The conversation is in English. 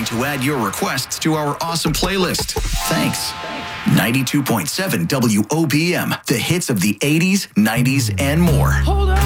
to add your requests to our awesome playlist. Thanks. 92.7 WOBM, the hits of the 80s, 90s, and more. Hold on.